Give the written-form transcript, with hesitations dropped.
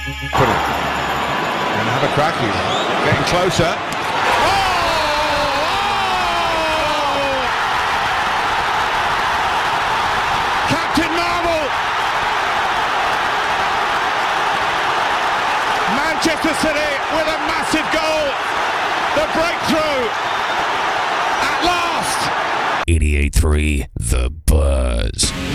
Put it. And have a crack here. Getting closer. Captain Marvel! Manchester City with a massive goal. The breakthrough at last. 88.3 The Buzz.